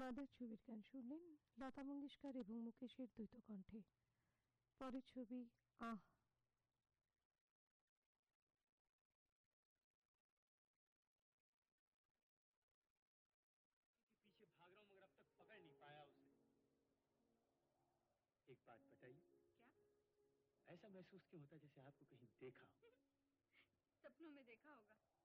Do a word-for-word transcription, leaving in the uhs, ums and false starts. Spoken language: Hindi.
বাঁধার ছবির গান শুনলেন লতা মঙ্গেশকর এবং মুকেশের দ্বৈত কণ্ঠে। পরের ছবি আহ। पीछे भाग रहा हूं मगर अब तक पकड़ नहीं पाया उसे। एक बात बताइए। क्या? ऐसा महसूस क्यों होता जैसे आपको कहीं देखा हो? सपनों में देखा होगा।